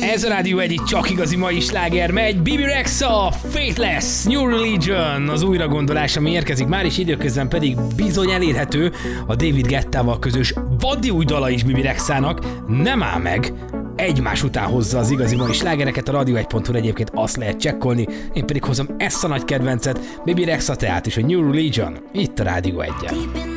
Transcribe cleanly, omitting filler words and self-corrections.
Ez a Rádió egyik csak igazi mai sláger megy. Bibi Rexha, Faithless, New Religion, az újragondolás, ami érkezik már, és időközben pedig bizony elérhető a David Guettával közös vadi új dala is Bibi Rexhának. Nem áll meg, egymás után hozza az igazi mai slágereket, a radio1.hu egyébként azt lehet csekkolni, én pedig hozom ezt a nagy kedvencet, Bibi Rexha tehát is a New Religion, itt a Rádió 1-en.